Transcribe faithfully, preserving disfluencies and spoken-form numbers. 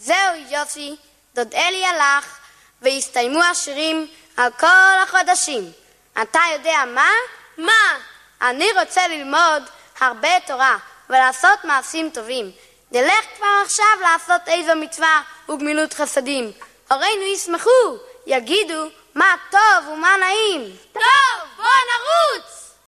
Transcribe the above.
זהו יוסי, דוד אלי הלך, והסתיימו השירים על כל החודשים. אתה יודע מה? מה? אני רוצה ללמוד הרבה תורה ולעשות מעשים טובים. נלך כבר עכשיו לעשות איזו מצווה וגמילות חסדים. הורינו ישמחו, יגידו מה טוב ומה נעים. טוב, בוא נרוץ!